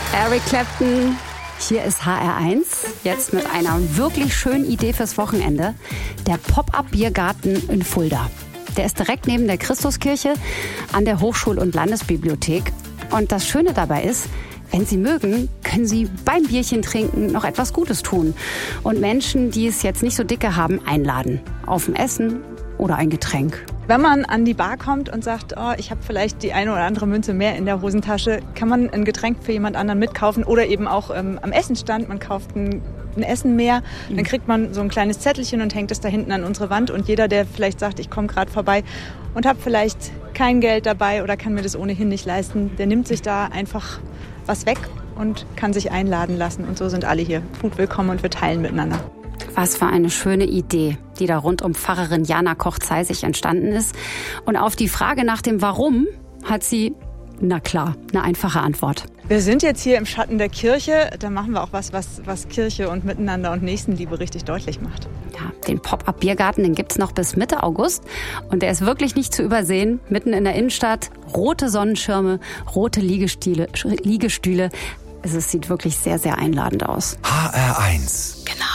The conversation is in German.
Eric Clapton, hier ist HR1, jetzt mit einer wirklich schönen Idee fürs Wochenende. Der Pop-up-Biergarten in Fulda. Der ist direkt neben der Christuskirche an der Hochschul- und Landesbibliothek. Und das Schöne dabei ist, wenn Sie mögen, können Sie beim Bierchen trinken noch etwas Gutes tun. Und Menschen, die es jetzt nicht so dicke haben, einladen. Auf ein Essen oder ein Getränk. Wenn man an die Bar kommt und sagt, oh, ich habe vielleicht die eine oder andere Münze mehr in der Hosentasche, kann man ein Getränk für jemand anderen mitkaufen oder eben auch am Essenstand. Man kauft ein Essen mehr, dann kriegt man so ein kleines Zettelchen und hängt es da hinten an unsere Wand. Und jeder, der vielleicht sagt, ich komme gerade vorbei und habe vielleicht kein Geld dabei oder kann mir das ohnehin nicht leisten, der nimmt sich da einfach was weg und kann sich einladen lassen. Und so sind alle hier gut willkommen und wir teilen miteinander. Was für eine schöne Idee, die da rund um Pfarrerin Jana Koch-Zeisig entstanden ist. Und auf die Frage nach dem Warum hat sie, na klar, eine einfache Antwort. Wir sind jetzt hier im Schatten der Kirche. Da machen wir auch was Kirche und Miteinander und Nächstenliebe richtig deutlich macht. Ja, den Pop-up-Biergarten, den gibt's noch bis Mitte August. Und der ist wirklich nicht zu übersehen. Mitten in der Innenstadt, rote Sonnenschirme, rote Liegestühle. Es sieht wirklich sehr, sehr einladend aus. HR1. Genau.